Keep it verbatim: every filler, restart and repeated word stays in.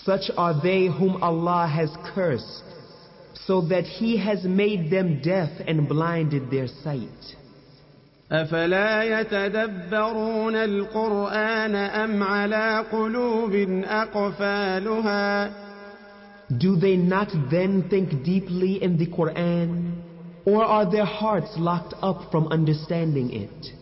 Such are they whom Allah has cursed, so that He has made them deaf and blinded their sight. أفلا يتدبرون القرآن أم على قلوب أقفالها. Do they not then think deeply in the Quran, or are their hearts locked up from understanding it?